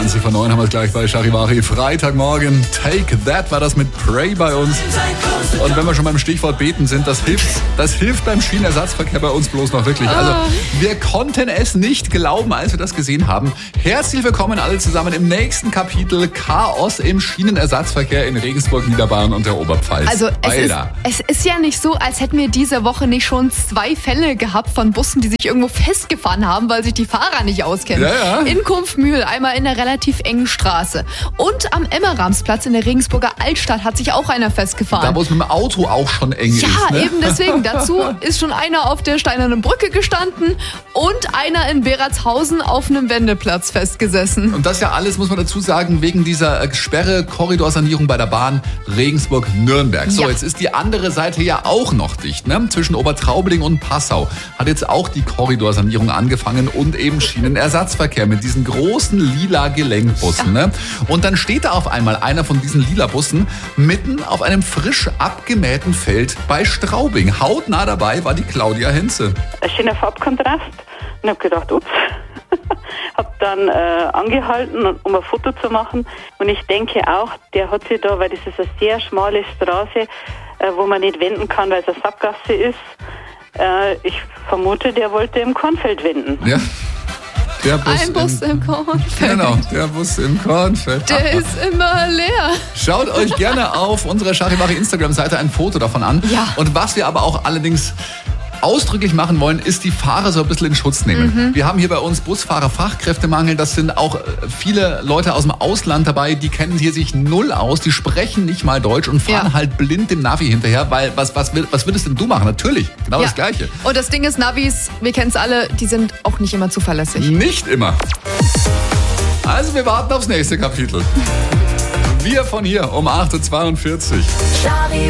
20:09 haben wir es gleich bei Charivari. Freitagmorgen, Take That war das mit Pray bei uns. Und wenn wir schon beim Stichwort Beten sind, das hilft beim Schienenersatzverkehr bei uns bloß noch wirklich. Also wir konnten es nicht glauben, als wir das gesehen haben. Herzlich willkommen alle zusammen im nächsten Kapitel Chaos im Schienenersatzverkehr in Regensburg, Niederbayern und der Oberpfalz. Also es ist ja nicht so, als hätten wir diese Woche nicht schon 2 Fälle gehabt von Bussen, die sich irgendwo festgefahren haben, weil sich die Fahrer nicht auskennen. Ja. In Kumpfmühl, einmal in einer relativ engen Straße. Und am Emmeramsplatz in der Regensburger Altstadt hat sich auch einer festgefahren. Da, wo es mit dem Auto auch schon eng ist. Ja, Ne? eben deswegen. Dazu ist schon einer auf der Steinernen Brücke gestanden und einer in Beratshausen auf einem Wendeplatz festgesessen. Und das ja alles, muss man dazu sagen, wegen dieser Sperre, Korridorsanierung bei der Bahn Regensburg-Nürnberg. So, Ja. Jetzt ist die andere Seite ja auch noch dicht. Ne? Zwischen Obertraubling und Passau hat jetzt auch die Korridorsanierung angefangen und eben Schienenersatzverkehr mit diesen großen lila Gelenkbussen. Ne? Und dann steht da auf einmal einer von diesen lila Bussen mitten auf einem frisch abgemähten Feld bei Straubing. Hautnah dabei war die Claudia Henze. Ein schöner Farbkontrast. Und habe gedacht, ups. Habe dann angehalten, um ein Foto zu machen. Und ich denke auch, der hat sich da, weil das ist eine sehr schmale Straße, wo man nicht wenden kann, weil es eine Sackgasse ist. Ich vermute, der wollte im Kornfeld wenden. Ja. Der Ein Bus im Kornfeld. Genau, der Bus im Kornfeld. Der ist immer leer. Schaut euch gerne auf unserer Charivari Instagram-Seite ein Foto davon an. Ja. Und was wir aber auch allerdings ausdrücklich machen wollen, ist die Fahrer so ein bisschen in Schutz nehmen. Wir haben hier bei uns Busfahrer-Fachkräftemangel. Das sind auch viele Leute aus dem Ausland dabei, die kennen hier sich null aus, die sprechen nicht mal Deutsch und fahren halt blind dem Navi hinterher, weil was würdest denn du machen? Natürlich, genau das Gleiche. Und das Ding ist, Navis, wir kennen es alle, die sind auch nicht immer zuverlässig. Nicht immer. Also wir warten aufs nächste Kapitel. Wir von hier um 8:42 Uhr.